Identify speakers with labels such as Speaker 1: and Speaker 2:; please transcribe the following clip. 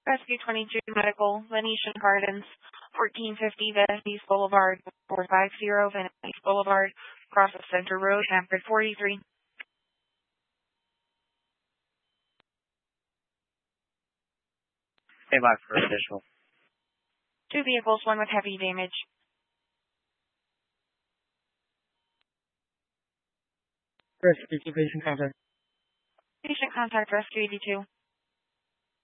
Speaker 1: Rescue 22 Medical, Venetian Gardens, 1450 Venice Boulevard, 450 Venice Boulevard, Cross Center Road, Hanford 43.
Speaker 2: Stay by for additional.
Speaker 1: 2 vehicles, 1 with heavy damage.
Speaker 3: Rescue 2 patient contact.
Speaker 1: Patient contact Rescue 82.